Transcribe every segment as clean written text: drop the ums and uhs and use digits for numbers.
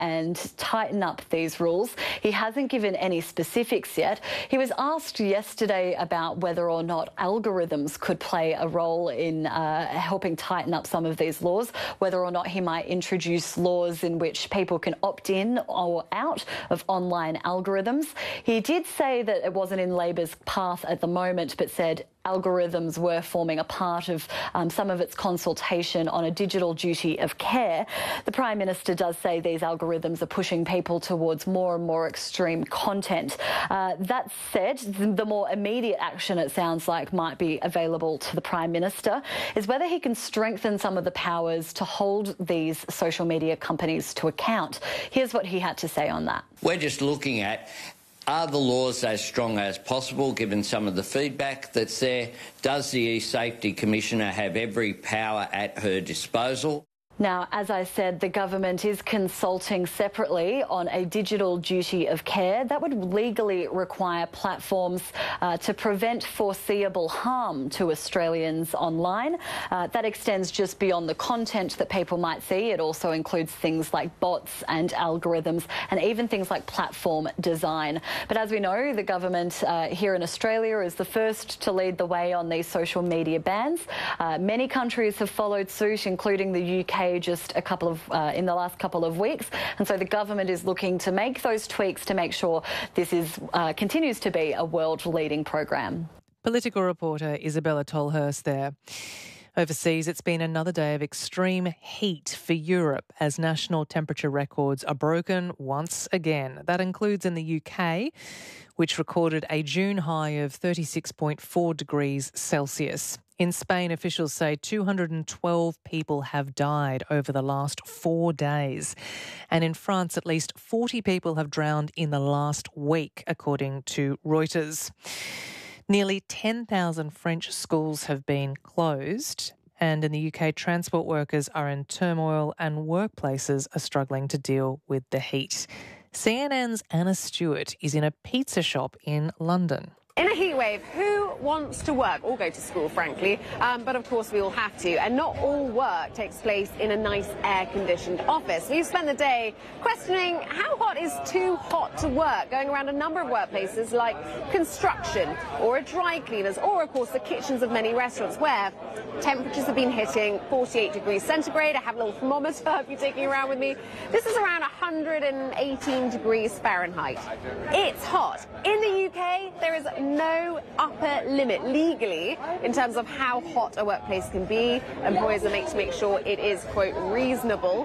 and tighten up these rules. He hasn't given any specifics yet. He was asked yesterday about whether or not algorithms could play a role in helping tighten up some of these laws, whether or not he might introduce laws in which people can opt in or out of online algorithms. He did say that it wasn't in Labor's path at the moment, but said algorithms were forming a part of some of its consultation on a digital duty of care. The Prime Minister does say these algorithms are pushing people towards more and more extreme content. That said, the more immediate action, it sounds like, might be available to the Prime Minister is whether he can strengthen some of the powers to hold these social media companies to account. Here's what he had to say on that. We're just looking at, are the laws as strong as possible, given some of the feedback that's there? Does the E-Safety Commissioner have every power at her disposal? Now, as I said, the government is consulting separately on a digital duty of care that would legally require platforms to prevent foreseeable harm to Australians online. That extends just beyond the content that people might see. It also includes things like bots and algorithms and even things like platform design. But as we know, the government here in Australia is the first to lead the way on these social media bans. Many countries have followed suit, including the UK, just a couple of in the last couple of weeks, and so the government is looking to make those tweaks to make sure this is continues to be a world-leading program. Political reporter Isabella Tolhurst there. Overseas, it's been another day of extreme heat for Europe as national temperature records are broken once again. That includes in the UK, which recorded a June high of 36.4 degrees Celsius. In Spain, officials say 212 people have died over the last 4 days. And in France, at least 40 people have drowned in the last week, according to Reuters. Nearly 10,000 French schools have been closed. And in the UK, transport workers are in turmoil and workplaces are struggling to deal with the heat. CNN's Anna Stewart is in a pizza shop in London. In a heatwave, who wants to work or go to school, frankly? But of course we all have to, and not all work takes place in a nice air-conditioned office. We've spent the day questioning how hot is too hot to work, going around a number of workplaces like construction or a dry cleaners or, of course, the kitchens of many restaurants where temperatures have been hitting 48 degrees centigrade. I have a little thermometer if you're taking around with me. This is around 118 degrees Fahrenheit. It's hot. In the UK, there is no upper limit legally in terms of how hot a workplace can be. Employers are made to make sure it is, quote, reasonable.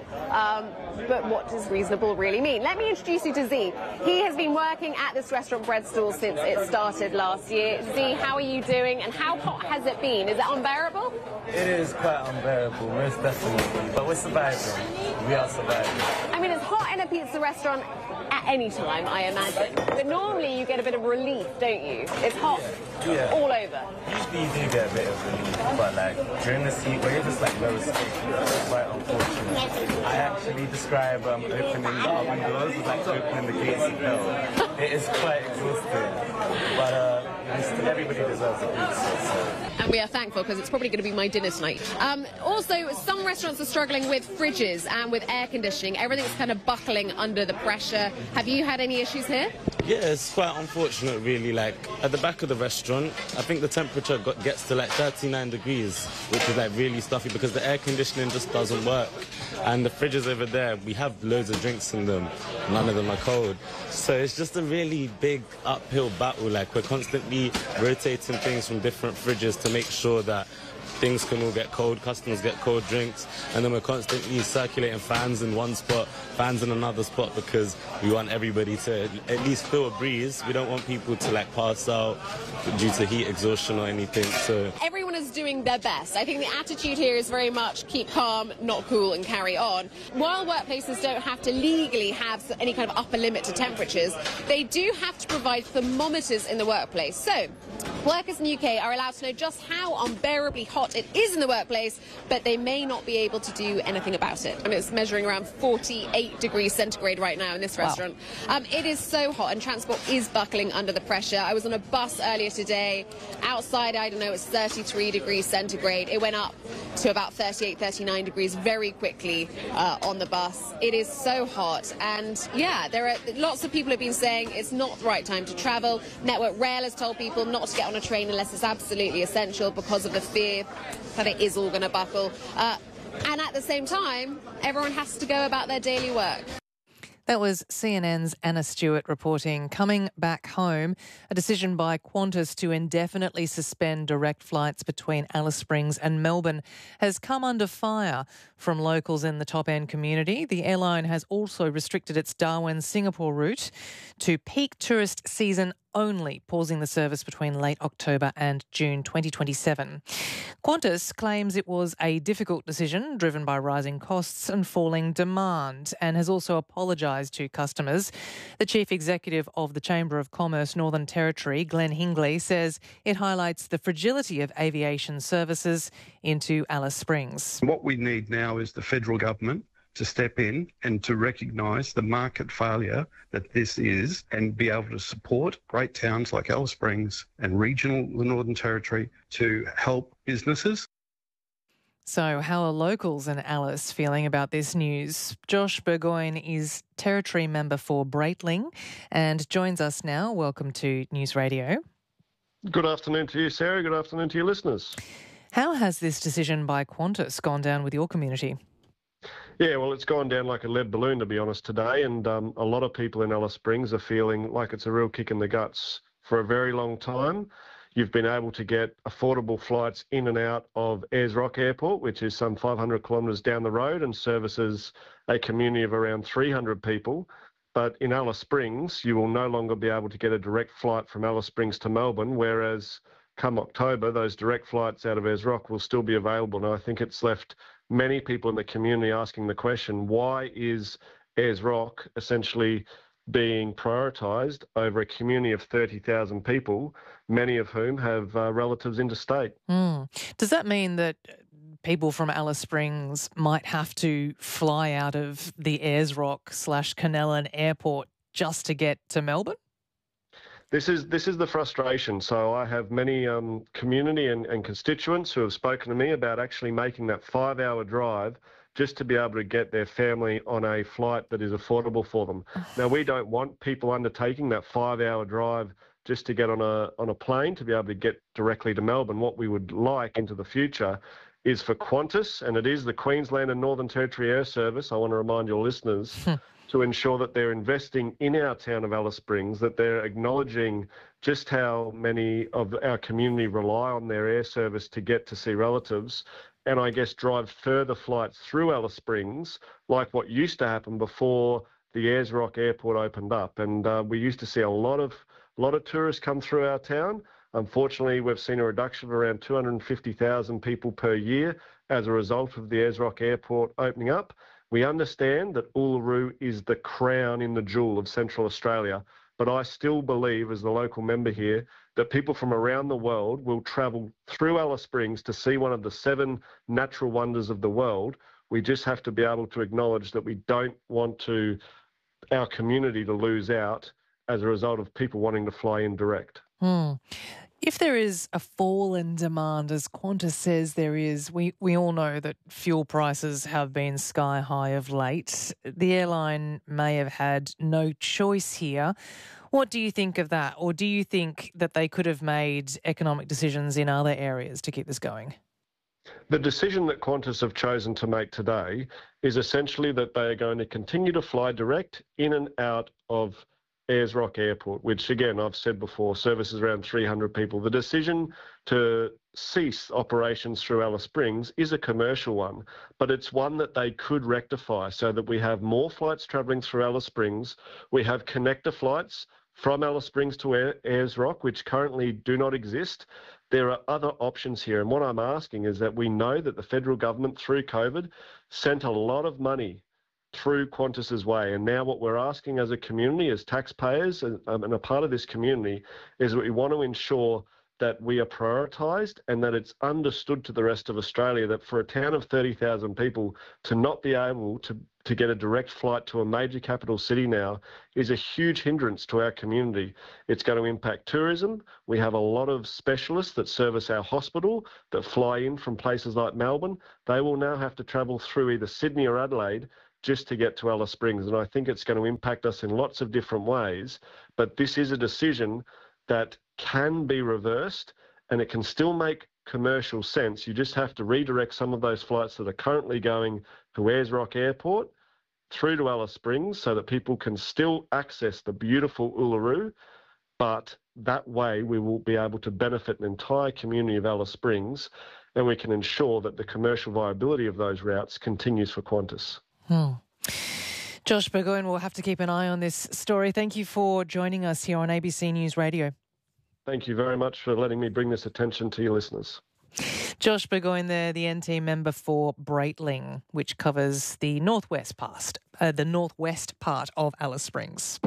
But what does reasonable really mean? Let me introduce you to Z. He has been working at this restaurant bread stall since it started last year. Z, how are you doing and how hot has it been? Is it unbearable? It is quite unbearable, most definitely. But we're surviving. We are surviving. I mean, it's hot in a pizza restaurant at any time, I imagine. But normally you get a bit of relief, don't you? It's hot all over. Usually you do get a bit of relief, but like during this heat wave, it's like very scary. It's quite unfortunate. I actually describe opening the oven doors as like opening the gates of hell. It is quite exhausting, but everybody deserves a pizza. So. And we are thankful because it's probably going to be my dinner tonight. Also, some restaurants are struggling with fridges and with air conditioning. Everything's kind of buckling under the pressure. Have you had any issues here? Yeah, it's quite unfortunate, really. Like, at the back of the restaurant, I think the temperature gets to like 39 degrees, which is like really stuffy because the air conditioning just doesn't work. And the fridges over there, we have loads of drinks in them. None of them are cold. So it's just a really big uphill battle. Like, we're constantly rotating things from different fridges to make sure that things can all get cold, customers get cold drinks, and then we're constantly circulating fans in one spot, fans in another spot, because we want everybody to at least feel a breeze. We don't want people to like pass out due to heat exhaustion or anything. So everyone is doing their best. I think the attitude here is very much keep calm, not cool, and carry on. While workplaces don't have to legally have any kind of upper limit to temperatures, they do have to provide thermometers in the workplace. So workers in the UK are allowed to know just how unbearably hot it is in the workplace, but they may not be able to do anything about it. I mean, it's measuring around 48 degrees centigrade right now in this restaurant. Wow. It is so hot and transport is buckling under the pressure. I was on a bus earlier today. Outside, I don't know, it's 33 degrees centigrade. It went up to about 38, 39 degrees very quickly on the bus. It is so hot, and yeah, there are lots of people have been saying it's not the right time to travel. Network Rail has told people not to get on a train unless it's absolutely essential because of the fear that it is all going to buckle. And at the same time, everyone has to go about their daily work. That was CNN's Anna Stewart reporting. Coming back home, a decision by Qantas to indefinitely suspend direct flights between Alice Springs and Melbourne has come under fire from locals in the top-end community. The airline has also restricted its Darwin-Singapore route to peak tourist season only, pausing the service between late October and June 2027. Qantas claims it was a difficult decision driven by rising costs and falling demand, and has also apologised to customers. The Chief Executive of the Chamber of Commerce Northern Territory, Glenn Hingley, says it highlights the fragility of aviation services into Alice Springs. What we need now is the federal government to step in and to recognise the market failure that this is and be able to support great towns like Alice Springs and regional the Northern Territory to help businesses. So how are locals in Alice feeling about this news? Josh Burgoyne is Territory member for Breitling and joins us now. Welcome to News Radio. Good afternoon to you, Sarah. Good afternoon to your listeners. How has this decision by Qantas gone down with your community? Yeah, well, it's gone down like a lead balloon, to be honest, today, and a lot of people in Alice Springs are feeling like it's a real kick in the guts. For a very long time, you've been able to get affordable flights in and out of Ayers Rock Airport, which is some 500 kilometres down the road and services a community of around 300 people. But in Alice Springs, you will no longer be able to get a direct flight from Alice Springs to Melbourne, whereas come October, those direct flights out of Ayers Rock will still be available. And I think it's left many people in the community asking the question, why is Ayers Rock essentially being prioritised over a community of 30,000 people, many of whom have relatives interstate? Does that mean that people from Alice Springs might have to fly out of the Ayers Rock / Canellan Airport just to get to Melbourne? This is the frustration. So I have many community and constituents who have spoken to me about actually making that 5-hour drive just to be able to get their family on a flight that is affordable for them. Now, we don't want people undertaking that 5-hour drive just to get on a plane to be able to get directly to Melbourne. What we would like into the future is for Qantas, and it is the Queensland and Northern Territory Air Service, I want to remind your listeners, to ensure that they're investing in our town of Alice Springs, that they're acknowledging just how many of our community rely on their air service to get to see relatives, and I guess drive further flights through Alice Springs, like what used to happen before the Ayers Rock Airport opened up. And we used to see a lot of tourists come through our town. Unfortunately, we've seen a reduction of around 250,000 people per year as a result of the Ayers Rock Airport opening up. We understand that Uluru is the crown in the jewel of Central Australia, but I still believe, as the local member here, that people from around the world will travel through Alice Springs to see one of the 7 natural wonders of the world. We just have to be able to acknowledge that we don't want our community to lose out as a result of people wanting to fly in direct. If there is a fall in demand, as Qantas says there is, we all know that fuel prices have been sky high of late. The airline may have had no choice here. What do you think of that? Or do you think that they could have made economic decisions in other areas to keep this going? The decision that Qantas have chosen to make today is essentially that they are going to continue to fly direct in and out of Ayers Rock Airport, which, again, I've said before, services around 300 people. The decision to cease operations through Alice Springs is a commercial one, but it's one that they could rectify so that we have more flights travelling through Alice Springs. We have connector flights from Alice Springs to Ayers Rock, which currently do not exist. There are other options here, and what I'm asking is that we know that the federal government, through COVID, sent a lot of money through Qantas's way. And now what we're asking as a community, as taxpayers and a part of this community, is that we want to ensure that we are prioritised and that it's understood to the rest of Australia that for a town of 30,000 people to not be able to get a direct flight to a major capital city now is a huge hindrance to our community. It's going to impact tourism. We have a lot of specialists that service our hospital that fly in from places like Melbourne. They will now have to travel through either Sydney or Adelaide just to get to Alice Springs. And I think it's going to impact us in lots of different ways. But this is a decision that can be reversed and it can still make commercial sense. You just have to redirect some of those flights that are currently going to Ayers Rock Airport through to Alice Springs so that people can still access the beautiful Uluru, but that way we will be able to benefit an entire community of Alice Springs and we can ensure that the commercial viability of those routes continues for Qantas. Josh Burgoyne will have to keep an eye on this story. Thank you for joining us here on ABC News Radio. Thank you very much for letting me bring this attention to your listeners. Josh Burgoyne there, the NT member for Breitling, which covers the northwest part of Alice Springs.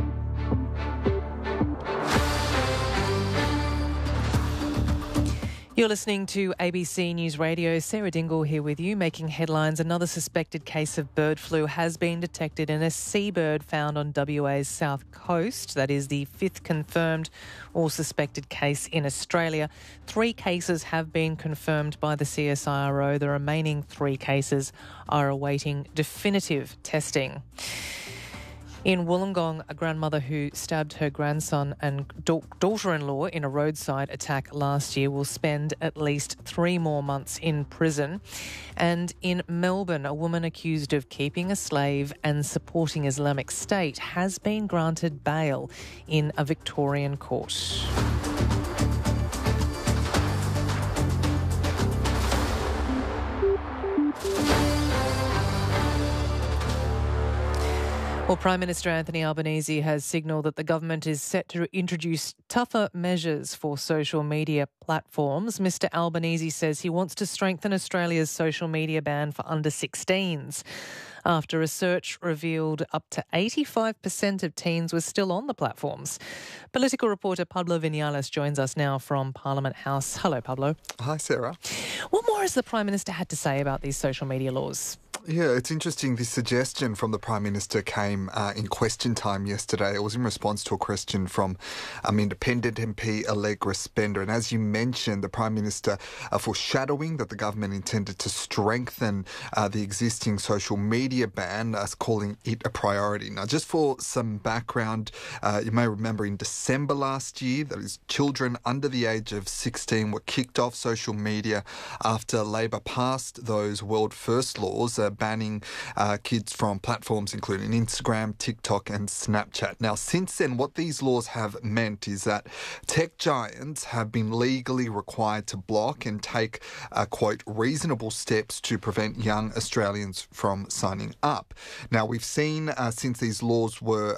You're listening to ABC News Radio. Sarah Dingle here with you, making headlines. Another suspected case of bird flu has been detected in a seabird found on WA's south coast. That is the 5th confirmed or suspected case in Australia. 3 cases have been confirmed by the CSIRO. The remaining 3 cases are awaiting definitive testing. In Wollongong, a grandmother who stabbed her grandson and daughter-in-law in a roadside attack last year will spend at least 3 more months in prison. And in Melbourne, a woman accused of keeping a slave and supporting Islamic State has been granted bail in a Victorian court. Well, Prime Minister Anthony Albanese has signalled that the government is set to introduce tougher measures for social media platforms. Mr Albanese says he wants to strengthen Australia's social media ban for under 16s. After research revealed up to 85% of teens were still on the platforms. Political reporter Pablo Vinales joins us now from Parliament House. Hello, Pablo. Hi, Sarah. What more has the Prime Minister had to say about these social media laws? Yeah, it's interesting. This suggestion from the Prime Minister came in question time yesterday. It was in response to a question from Independent MP Allegra Spender. And as you mentioned, the Prime Minister foreshadowing that the government intended to strengthen the existing social media ban, calling it a priority. Now, just for some background, you may remember in December last year, that is, children under the age of 16 were kicked off social media after Labor passed those world first laws banning kids from platforms including Instagram, TikTok and Snapchat. Now, since then, what these laws have meant is that tech giants have been legally required to block and take, quote, reasonable steps to prevent young Australians from signing up. Now, we've seen since these laws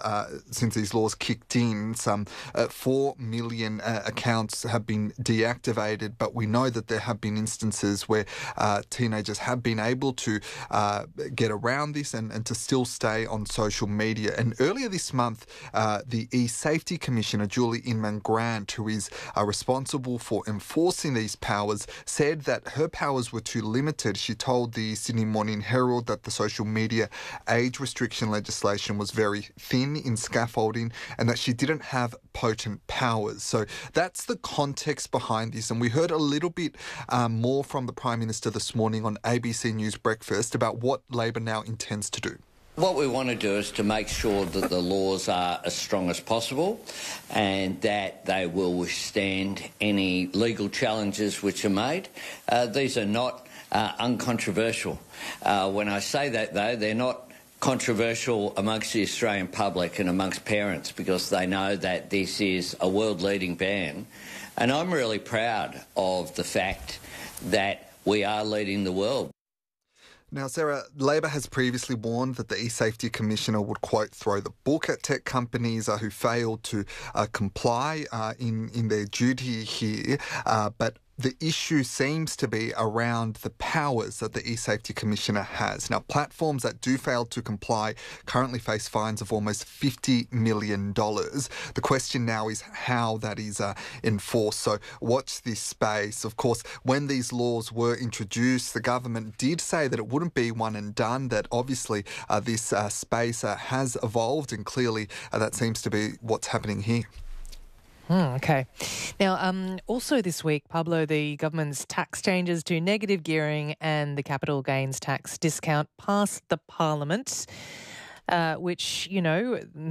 kicked in, some 4 million accounts have been deactivated, but we know that there have been instances where teenagers have been able to get around this and to still stay on social media. And earlier this month, the E-Safety Commissioner, Julie Inman-Grant, who is responsible for enforcing these powers, said that her powers were too limited. She told the Sydney Morning Herald that the social media age restriction legislation was very thin in scaffolding and that she didn't have potent powers. So that's the context behind this. And we heard a little bit more from the Prime Minister this morning on ABC News Breakfast about what Labor now intends to do. What we want to do is to make sure that the laws are as strong as possible and that they will withstand any legal challenges which are made. These are not uncontroversial. When I say that, though, they're not controversial amongst the Australian public and amongst parents because they know that this is a world-leading ban. And I'm really proud of the fact that we are leading the world. Now, Sarah, Labor has previously warned that the E-Safety Commissioner would, quote, throw the book at tech companies who failed to comply in their duty here. But the issue seems to be around the powers that the eSafety Commissioner has. Now, platforms that do fail to comply currently face fines of almost $50 million. The question now is how that is enforced. So watch this space. Of course, when these laws were introduced, the government did say that it wouldn't be one and done, that obviously this space has evolved, and clearly that seems to be what's happening here. Okay. Now, also this week, Pablo, the government's tax changes to negative gearing and the capital gains tax discount passed the parliament, which,